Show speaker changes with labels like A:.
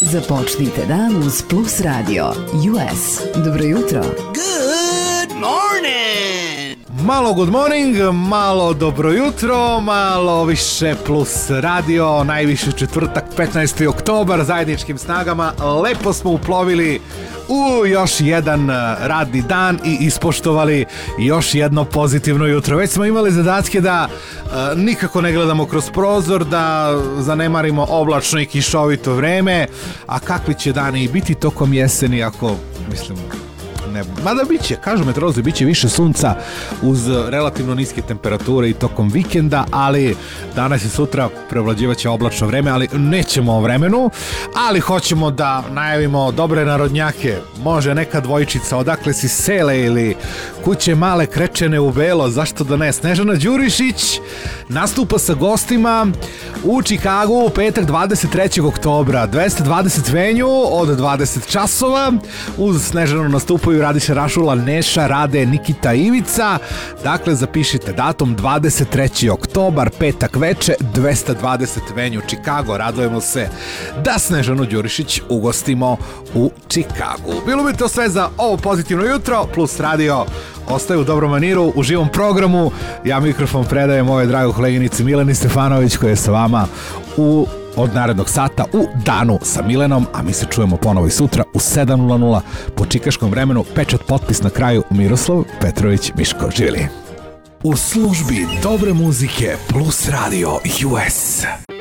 A: Započnite dan uz Plus Radio US. Dobro jutro.
B: Good morning!
C: Malo good morning, malo dobro jutro, malo više Plus Radio, najviše četvrtak, 15. oktobar, zajedničkim snagama. Lepo smo uplovili u još jedan radni dan i ispoštovali još jedno pozitivno jutro. Već smo imali zadatke da nikako ne gledamo kroz prozor, da zanemarimo oblačno i kišovito vreme, a kakvi će dani biti tokom jeseni ako, mislim... Mada biće, kažu meteorolozi, biće više sunca uz relativno niske temperature i tokom vikenda, ali danas i sutra prevlađivaće oblačno vreme, ali nećemo o vremenu, ali hoćemo da najavimo dobre narodnjake. Može neka dvojčica, odakle si sele ili kuće male krečene u belo, zašto da ne? Snežana Đurišić nastupa sa gostima u Čikagu u petak 23. oktobra, 220 venju od 20 časova. Uz Snežanu nastupaju Radiša Rašula, Neša, Rade, Nikita, Ivica. Dakle, zapišite datum 23. oktobar, petak veče, 220 venju Čikago. Radujemo se da Snežanu Đurišić ugostimo u Čikagu. Bilo bi to sve za ovo pozitivno jutro. Plus Radio ostaje u dobrom maniru, u živom programu. Ja mikrofon predajem ovoj dragoj koleginici Mileni Stefanović koja je sa vama od narednog sata u Danu sa Milenom, a mi se čujemo ponovo i sutra u 7:00 po čikaškom vremenu. Pečat, potpis na kraju, Miroslav Petrović Miško. Živjeli! U službi dobre muzike Plus Radio US.